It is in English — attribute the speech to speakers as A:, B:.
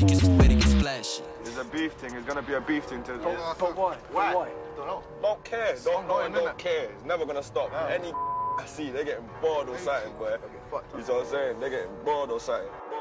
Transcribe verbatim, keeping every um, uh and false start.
A: get some way to get splashy.
B: It's a beef thing. It's gonna be a beef thing to
C: But, but why?
B: Why?
C: But why?
B: Don't know.
D: Don't care. Don't know and don't care. It's never gonna stop.
B: Yeah.
D: Any I see, they getting bored or something, boy.
B: Okay, fuck that.
D: You know what I'm saying? They getting bored or something.